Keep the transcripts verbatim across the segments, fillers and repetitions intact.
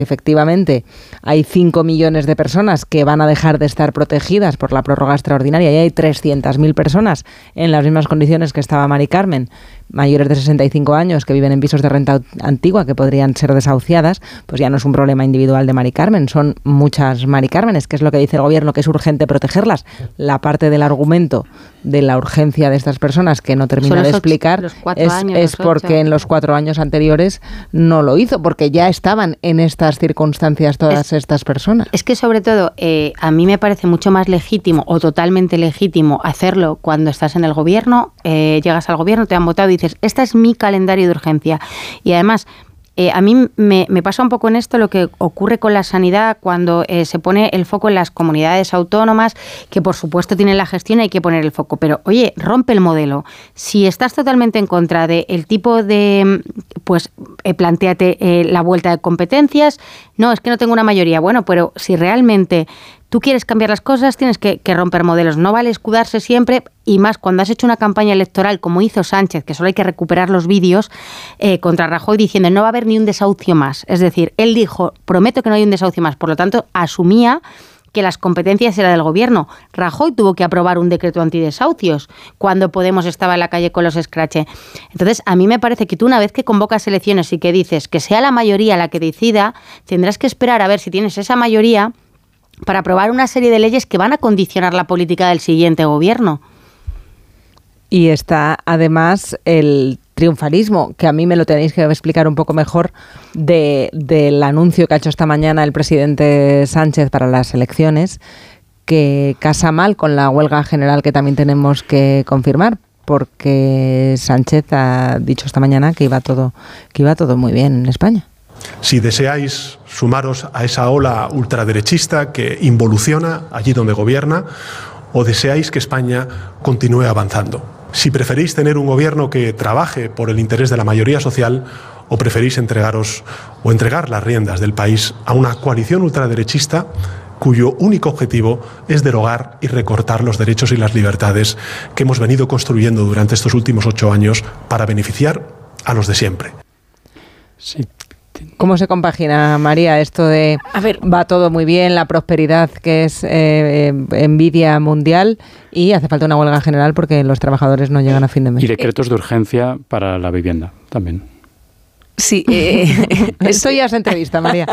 efectivamente hay cinco millones de personas que van a dejar de estar protegidas por la prórroga extraordinaria y hay trescientas mil personas en las mismas condiciones que estaba Mari Carmen, mayores de sesenta y cinco años que viven en pisos de renta antigua que podrían ser desahuciadas, pues ya no es un problema individual de Mari Carmen, son muchas Mari Cármenes, que es lo que dice el gobierno, que es urgente protegerlas. La parte del argumento de la urgencia de estas personas que no termina de ocho, explicar es, años, es porque en los cuatro años anteriores no lo hizo, porque ya estaban en estas circunstancias todas es, estas personas. Es que sobre todo eh, a mí me parece mucho más legítimo o totalmente legítimo hacerlo cuando estás en el gobierno, eh, llegas al gobierno, te han votado y dices, este es mi calendario de urgencia. Y además, eh, a mí me, me pasa un poco en esto lo que ocurre con la sanidad cuando eh, se pone el foco en las comunidades autónomas, que por supuesto tienen la gestión y hay que poner el foco. Pero, oye, rompe el modelo. Si estás totalmente en contra del tipo de, pues, eh, plantéate eh, la vuelta de competencias. No, es que no tengo una mayoría. Bueno, pero si realmente tú quieres cambiar las cosas, tienes que, que romper modelos. No vale escudarse siempre, y más cuando has hecho una campaña electoral como hizo Sánchez, que solo hay que recuperar los vídeos, eh, contra Rajoy diciendo no va a haber ni un desahucio más. Es decir, él dijo, prometo que no hay un desahucio más. Por lo tanto, asumía que las competencias eran del gobierno. Rajoy tuvo que aprobar un decreto antidesahucios cuando Podemos estaba en la calle con los escrache. Entonces, a mí me parece que tú, una vez que convocas elecciones y que dices que sea la mayoría la que decida, tendrás que esperar a ver si tienes esa mayoría para aprobar una serie de leyes que van a condicionar la política del siguiente gobierno. Y está además el triunfalismo, que a mí me lo tenéis que explicar un poco mejor, de, del anuncio que ha hecho esta mañana el presidente Sánchez para las elecciones, que casa mal con la huelga general que también tenemos que confirmar, porque Sánchez ha dicho esta mañana que iba todo, que iba todo muy bien en España. Si deseáis sumaros a esa ola ultraderechista que involuciona allí donde gobierna, o deseáis que España continúe avanzando. Si preferís tener un gobierno que trabaje por el interés de la mayoría social, o preferís entregaros o entregar las riendas del país a una coalición ultraderechista cuyo único objetivo es derogar y recortar los derechos y las libertades que hemos venido construyendo durante estos últimos ocho años para beneficiar a los de siempre. Sí. ¿Cómo se compagina, María, esto de a ver, va todo muy bien, la prosperidad que es eh, envidia mundial y hace falta una huelga general porque los trabajadores no llegan a fin de mes? Y decretos de urgencia para la vivienda también. Sí. Eh, esto ya es entrevista, María.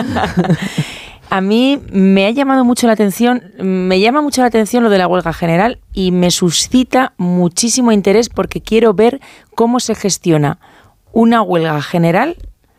A mí me ha llamado mucho la atención, me llama mucho la atención lo de la huelga general y me suscita muchísimo interés porque quiero ver cómo se gestiona una huelga general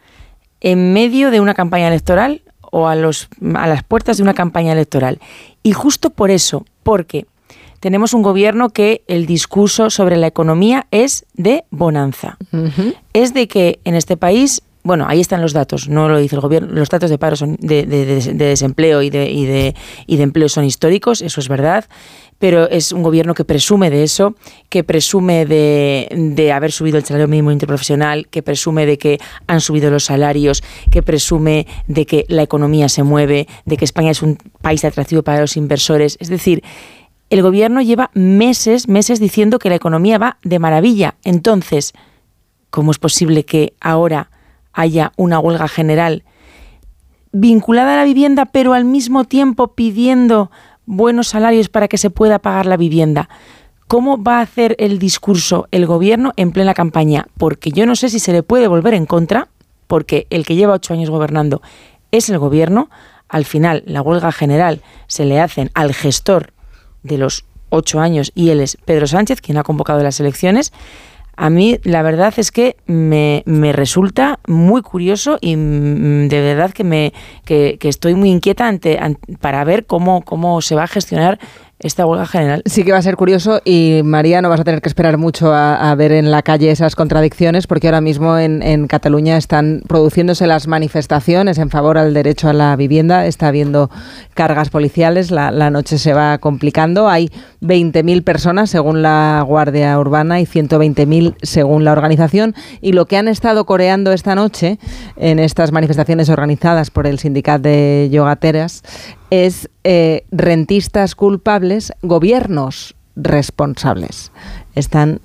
en medio de una campaña electoral o a, los, a las puertas de una campaña electoral. Y justo por eso, porque tenemos un gobierno que el discurso sobre la economía es de bonanza. Uh-huh. Es de que en este país, bueno, ahí están los datos, no lo dice el gobierno, los datos de paro son de, de, de, de desempleo y de, y, de, y de empleo son históricos, eso es verdad, pero es un gobierno que presume de eso, que presume de, de haber subido el salario mínimo interprofesional, que presume de que han subido los salarios, que presume de que la economía se mueve, de que España es un país atractivo para los inversores. Es decir, el gobierno lleva meses, meses diciendo que la economía va de maravilla. Entonces, ¿cómo es posible que ahora haya una huelga general vinculada a la vivienda, pero al mismo tiempo pidiendo buenos salarios para que se pueda pagar la vivienda? ¿Cómo va a hacer el discurso el gobierno en plena campaña? Porque yo no sé si se le puede volver en contra, porque el que lleva ocho años gobernando es el gobierno. Al final, la huelga general se le hacen al gestor de los ocho años y él es Pedro Sánchez, quien ha convocado las elecciones. A mí la verdad es que me, me resulta muy curioso y de verdad que me que, que estoy muy inquieta ante, ante, para ver cómo, cómo se va a gestionar esta huelga general. Sí que va a ser curioso y, María, no vas a tener que esperar mucho a, a ver en la calle esas contradicciones porque ahora mismo en, en Cataluña están produciéndose las manifestaciones en favor al derecho a la vivienda. Está habiendo cargas policiales, la, la noche se va complicando. Hay veinte mil personas según la Guardia Urbana y ciento veinte mil según la organización. Y lo que han estado coreando esta noche en estas manifestaciones organizadas por el sindicato de llogateras es eh, rentistas culpables, gobiernos responsables. Están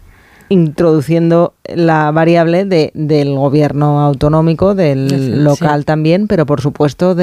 introduciendo la variable de, del gobierno autonómico, del Sí. local también, pero por supuesto de